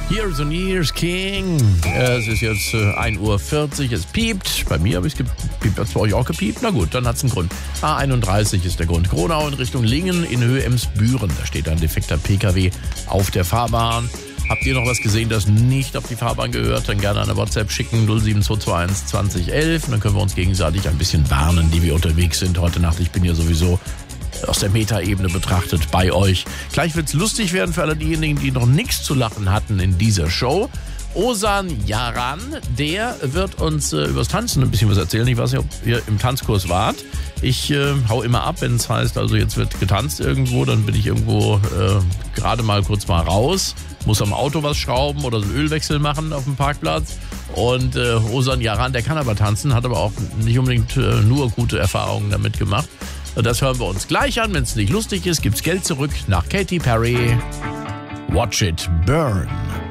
Years and Years King. Es ist jetzt 1:40 Uhr, es piept. Bei mir habe ich es gepiept, hat es bei euch auch gepiept? Na gut, dann hat es einen Grund. A31 ist der Grund. Gronau in Richtung Lingen in Höhe Emsbüren. Da steht ein defekter PKW auf der Fahrbahn. Habt ihr noch was gesehen, das nicht auf die Fahrbahn gehört? Dann gerne eine WhatsApp schicken, 07221 2011. Und dann können wir uns gegenseitig ein bisschen warnen, die wir unterwegs sind heute Nacht. Ich bin ja sowieso aus der Metaebene betrachtet bei euch. Gleich wird's lustig werden für alle diejenigen, die noch nichts zu lachen hatten in dieser Show. Ozan Yaran, der wird uns übers Tanzen ein bisschen was erzählen. Ich weiß nicht, ob ihr im Tanzkurs wart. Ich hau immer ab, wenn es heißt, also jetzt wird getanzt irgendwo, dann bin ich irgendwo gerade mal kurz mal raus, muss am Auto was schrauben oder so einen Ölwechsel machen auf dem Parkplatz. Und Ozan Yaran, der kann aber tanzen, hat aber auch nicht unbedingt nur gute Erfahrungen damit gemacht. Das hören wir uns gleich an. Wenn es nicht lustig ist, gibt's Geld zurück nach Katy Perry. Watch It Burn.